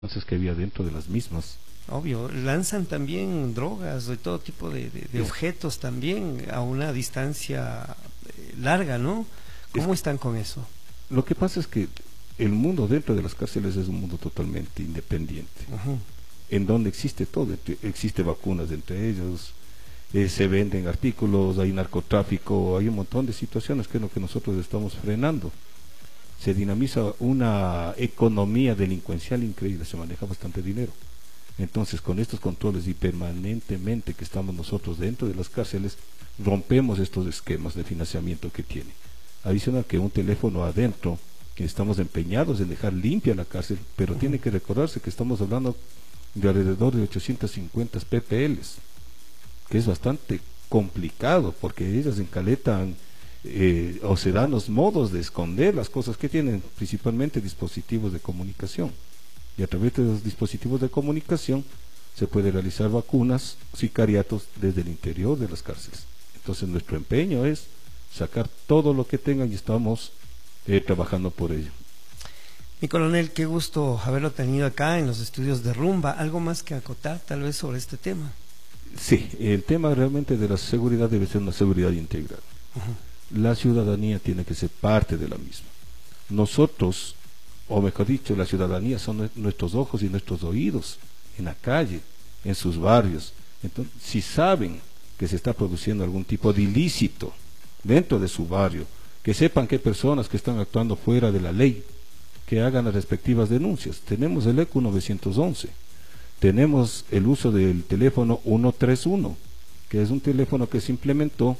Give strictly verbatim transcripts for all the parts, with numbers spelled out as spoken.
entonces que había dentro de las mismas. Obvio, lanzan también drogas de todo tipo de, de, de objetos también a una distancia larga, ¿no? ¿Cómo es, están con eso? Lo que pasa es que el mundo dentro de las cárceles es un mundo totalmente independiente, uh-huh. en donde existe todo, existe vacunas entre ellos, eh, se venden artículos, hay narcotráfico, hay un montón de situaciones que es lo que nosotros estamos frenando. Se dinamiza una economía delincuencial increíble, se maneja bastante dinero. Entonces, con estos controles y permanentemente que estamos nosotros dentro de las cárceles, rompemos estos esquemas de financiamiento que tiene. Adicional que un teléfono adentro, que estamos empeñados en dejar limpia la cárcel, pero uh-huh. tiene que recordarse que estamos hablando de alrededor de ochocientos cincuenta P P Ls, que es bastante complicado, porque ellas encaletan eh, o se dan los modos de esconder las cosas que tienen, principalmente dispositivos de comunicación. Y a través de los dispositivos de comunicación se puede realizar vacunas, sicariatos desde el interior de las cárceles. Entonces nuestro empeño es sacar todo lo que tengan y estamos eh, trabajando por ello. Mi coronel, qué gusto haberlo tenido acá en los estudios de Rumba. ¿Algo más que acotar tal vez sobre este tema? Sí, el tema realmente de la seguridad debe ser una seguridad integral. Uh-huh. La ciudadanía tiene que ser parte de la misma. Nosotros, o mejor dicho, la ciudadanía son nuestros ojos y nuestros oídos en la calle, en sus barrios. Entonces, si saben que se está produciendo algún tipo de ilícito dentro de su barrio, que sepan que hay personas que están actuando fuera de la ley, que hagan las respectivas denuncias. Tenemos el E C U novecientos once, tenemos el uso del teléfono ciento treinta y uno, que es un teléfono que se implementó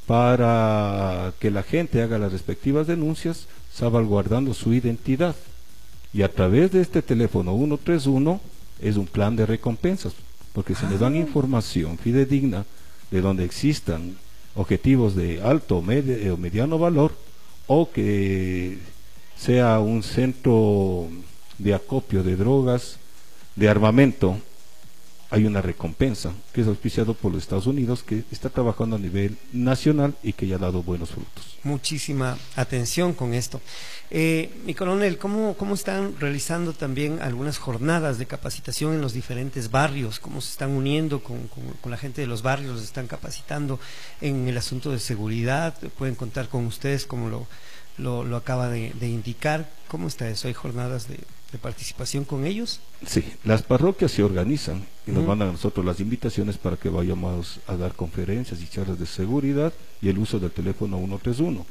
para que la gente haga las respectivas denuncias, salvaguardando su identidad. Y a través de este teléfono ciento treinta y uno es un plan de recompensas, porque se les dan información fidedigna de donde existan objetivos de alto o medio, mediano valor, o que sea un centro de acopio de drogas, de armamento. Hay una recompensa que es auspiciado por los Estados Unidos, que está trabajando a nivel nacional y que ya ha dado buenos frutos. Muchísima atención con esto. Eh, mi coronel, ¿cómo, ¿cómo están realizando también algunas jornadas de capacitación en los diferentes barrios? ¿Cómo se están uniendo con, con, con la gente de los barrios? ¿Los están capacitando en el asunto de seguridad? ¿Pueden contar con ustedes como lo, lo, lo acaba de, de indicar? ¿Cómo está eso? ¿Hay jornadas de, de participación con ellos? Sí, las parroquias se organizan y nos uh-huh. mandan a nosotros las invitaciones para que vayamos a dar conferencias y charlas de seguridad y el uso del teléfono ciento treinta y uno.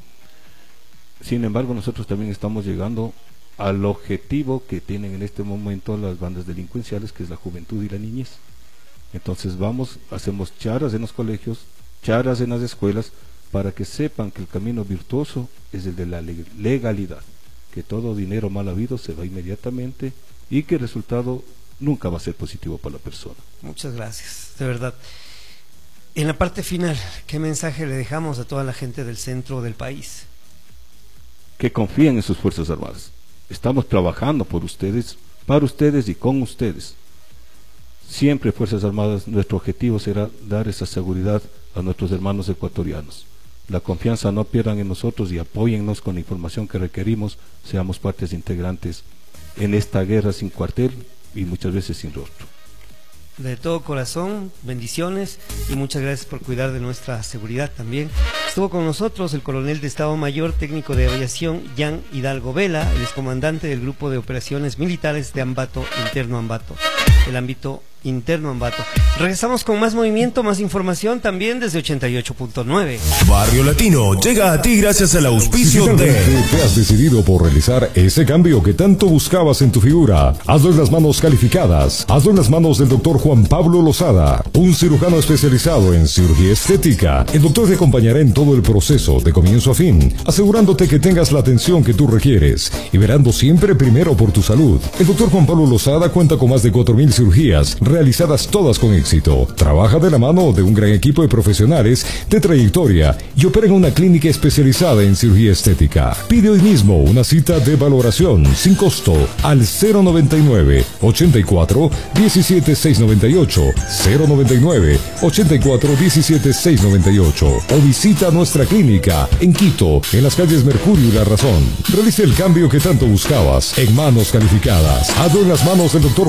Sin embargo, nosotros también estamos llegando al objetivo que tienen en este momento las bandas delincuenciales, que es la juventud y la niñez. Entonces vamos, hacemos charlas en los colegios, charlas en las escuelas, para que sepan que el camino virtuoso es el de la legalidad, que todo dinero mal habido se va inmediatamente y que el resultado nunca va a ser positivo para la persona. Muchas gracias, de verdad. En la parte final, ¿qué mensaje le dejamos a toda la gente del centro del país? Que confíen en sus Fuerzas Armadas. Estamos trabajando por ustedes, para ustedes y con ustedes. Siempre Fuerzas Armadas, nuestro objetivo será dar esa seguridad a nuestros hermanos ecuatorianos. La confianza no pierdan en nosotros y apóyennos con la información que requerimos, seamos partes integrantes en esta guerra sin cuartel y muchas veces sin rostro. De todo corazón, bendiciones y muchas gracias por cuidar de nuestra seguridad también. Estuvo con nosotros el coronel de Estado Mayor técnico de aviación Jan Hidalgo Vela, el excomandante del grupo de operaciones militares de Ambato, interno Ambato, el ámbito interno Ambato. Regresamos con más movimiento, más información también desde ochenta y ocho punto nueve. Barrio Latino llega a ti gracias al auspicio si de... te has decidido por realizar ese cambio que tanto buscabas en tu figura, hazlo en las manos calificadas, hazlo en las manos del doctor Juan Pablo Lozada, un cirujano especializado en cirugía estética. El doctor te acompañará en todo el proceso de comienzo a fin, asegurándote que tengas la atención que tú requieres y verando siempre primero por tu salud. El doctor Juan Pablo Lozada cuenta con más de cuatro mil cirugías realizadas todas con éxito. Trabaja de la mano de un gran equipo de profesionales de trayectoria y opera en una clínica especializada en cirugía estética. Pide hoy mismo una cita de valoración sin costo al cero noventa y nueve, ochenta y cuatro, diecisiete, seiscientos noventa y ocho, cero noventa y nueve, ochenta y cuatro, diecisiete, seiscientos noventa y ocho o visita nuestra clínica en Quito, en las calles Mercurio y La Razón. Realice el cambio que tanto buscabas en manos calificadas. Hazlo en las manos del doctor